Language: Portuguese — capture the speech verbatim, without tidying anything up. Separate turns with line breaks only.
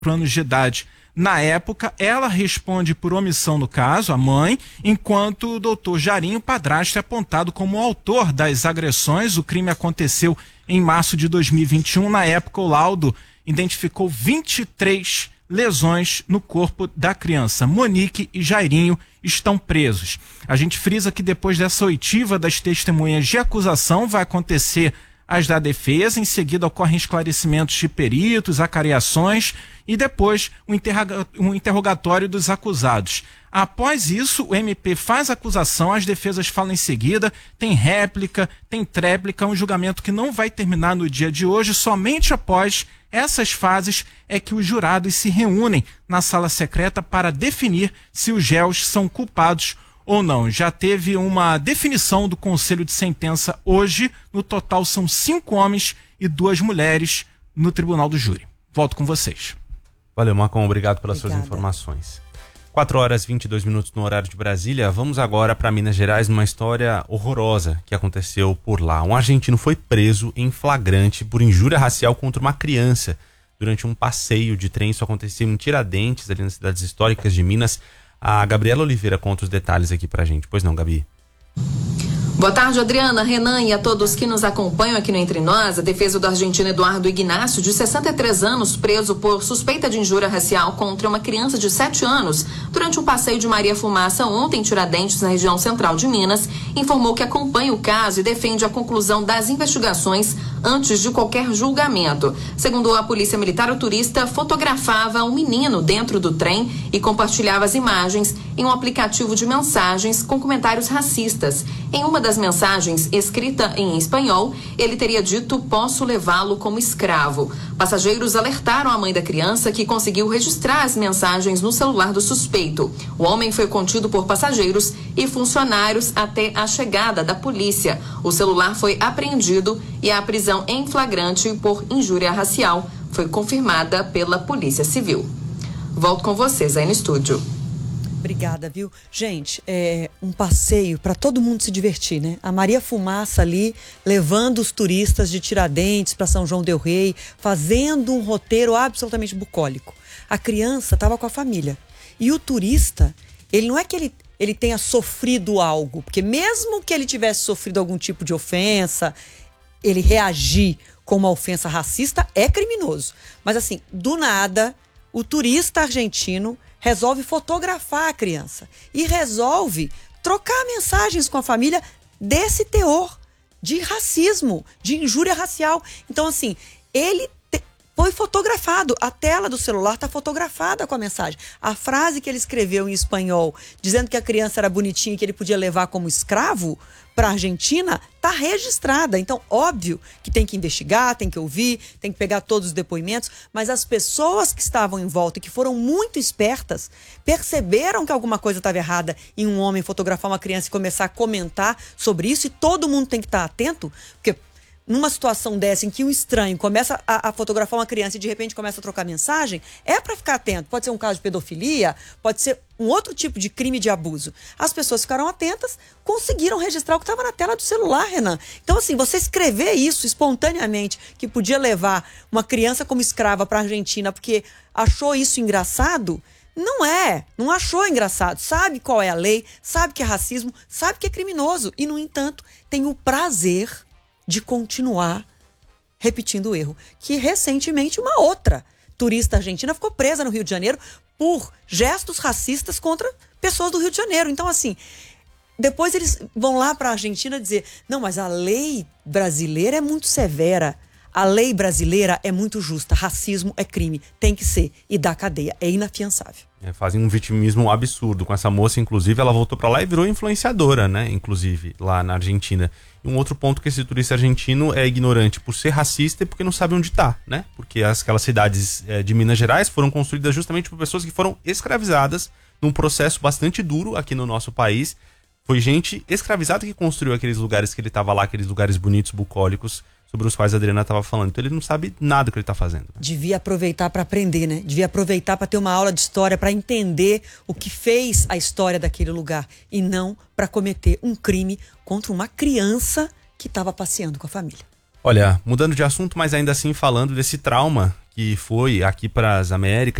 anos de idade. Na época, ela responde por omissão no caso, a mãe, enquanto o doutor Jarinho, padrasto, é apontado como o autor das agressões. O crime aconteceu em março de dois mil e vinte e um. Na época, o laudo identificou vinte e três lesões no corpo da criança. Monique e Jairinho estão presos. A gente frisa que depois dessa oitiva das testemunhas de acusação vai acontecer as da defesa, em seguida ocorrem esclarecimentos de peritos, acariações e depois um, interroga- um interrogatório dos acusados. Após isso, o M P faz a acusação, as defesas falam em seguida, tem réplica, tem tréplica, um julgamento que não vai terminar no dia de hoje. Somente após essas fases é que os jurados se reúnem na sala secreta para definir se os réus são culpados ou não. Já teve uma definição do Conselho de Sentença hoje. No total são cinco homens e duas mulheres no Tribunal do Júri. Volto com vocês.
Valeu, Marcon. Obrigado pelas
Obrigada.
suas informações. quatro horas e vinte e dois minutos no horário de Brasília. Vamos agora para Minas Gerais, numa história horrorosa que aconteceu por lá. Um argentino foi preso em flagrante por injúria racial contra uma criança durante um passeio de trem. Isso aconteceu em Tiradentes, ali nas cidades históricas de Minas. A Gabriela Oliveira conta os detalhes aqui pra gente. Pois não, Gabi?
Boa tarde, Adriana, Renan e a todos que nos acompanham aqui no Entre Nós. A defesa do argentino Eduardo Ignacio, de sessenta e três anos, preso por suspeita de injúria racial contra uma criança de sete anos, durante um passeio de Maria Fumaça ontem em Tiradentes, na região central de Minas, informou que acompanha o caso e defende a conclusão das investigações antes de qualquer julgamento. Segundo a Polícia Militar, o turista fotografava um menino dentro do trem e compartilhava as imagens em um aplicativo de mensagens com comentários racistas. Em uma das mensagens, escrita em espanhol, ele teria dito: "Posso levá-lo como escravo". Passageiros alertaram a mãe da criança, que conseguiu registrar as mensagens no celular do suspeito. O homem foi contido por passageiros e funcionários até a chegada da polícia. O celular foi apreendido e a prisão em flagrante por injúria racial foi confirmada pela Polícia Civil. Volto com vocês aí no estúdio.
Obrigada, viu? Gente, é um passeio para todo mundo se divertir, né? A Maria Fumaça ali, levando os turistas de Tiradentes para São João del Rei, fazendo um roteiro absolutamente bucólico. A criança estava com a família. E o turista, ele não é que ele, ele tenha sofrido algo, porque mesmo que ele tivesse sofrido algum tipo de ofensa, ele reagir com uma ofensa racista é criminoso. Mas assim, do nada, o turista argentino resolve fotografar a criança e resolve trocar mensagens com a família desse teor de racismo, de injúria racial. Então, assim, ele te... foi fotografado, a tela do celular está fotografada com a mensagem. A frase que ele escreveu em espanhol, dizendo que a criança era bonitinha e que ele podia levar como escravo para a Argentina, está registrada. Então, óbvio que tem que investigar, tem que ouvir, tem que pegar todos os depoimentos, mas as pessoas que estavam em volta e que foram muito espertas perceberam que alguma coisa estava errada em um homem fotografar uma criança e começar a comentar sobre isso, e todo mundo tem que estar atento, porque numa situação dessa em que um estranho começa a, a fotografar uma criança e de repente começa a trocar mensagem, é para ficar atento. Pode ser um caso de pedofilia, pode ser um outro tipo de crime de abuso. As pessoas ficaram atentas, conseguiram registrar o que estava na tela do celular, Renan. Então, assim, você escrever isso espontaneamente, que podia levar uma criança como escrava para a Argentina porque achou isso engraçado, não é, não achou engraçado. Sabe qual é a lei, sabe que é racismo, sabe que é criminoso e, no entanto, tem o prazer de continuar repetindo o erro. Que recentemente uma outra turista argentina ficou presa no Rio de Janeiro por gestos racistas contra pessoas do Rio de Janeiro. Então, assim, depois eles vão lá para a Argentina dizer: não, mas a lei brasileira é muito severa. A lei brasileira é muito justa. Racismo é crime, tem que ser. E dá cadeia, é inafiançável.
É, fazem um vitimismo absurdo com essa moça. Inclusive, ela voltou pra lá e virou influenciadora, né? Inclusive, lá na Argentina. E um outro ponto que esse turista argentino é ignorante por ser racista e porque não sabe onde tá, né? Porque as, aquelas cidades é, de Minas Gerais foram construídas justamente por pessoas que foram escravizadas num processo bastante duro aqui no nosso país. Foi gente escravizada que construiu aqueles lugares que ele tava lá, aqueles lugares bonitos, bucólicos, sobre os quais a Adriana estava falando. Então ele não sabe nada do que ele está fazendo.
Devia aproveitar para aprender, né? Devia aproveitar para ter uma aula de história, para entender o que fez a história daquele lugar e não para cometer um crime contra uma criança que estava passeando com a família.
Olha, mudando de assunto, mas ainda assim falando desse trauma que foi aqui para as Américas